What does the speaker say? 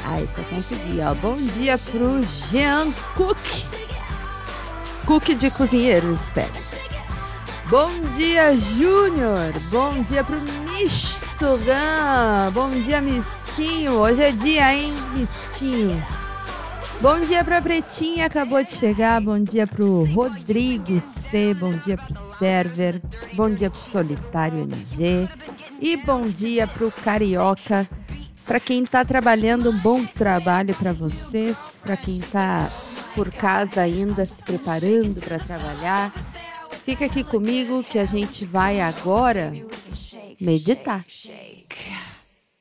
Ai, só consegui, ó. Bom dia pro Jean Cook. Cook de cozinheiro, espero. Bom dia, Júnior. Bom dia pro Mistogan. Bom dia, Mistinho. Hoje é dia, hein, Mistinho. Bom dia pra Pretinha, acabou de chegar. Bom dia pro Rodrigo C. Bom dia pro Server. Bom dia pro Solitário NG. E bom dia pro Carioca. Para quem está trabalhando, um bom trabalho para vocês. Para quem está por casa ainda se preparando para trabalhar, fica aqui comigo que a gente vai agora meditar.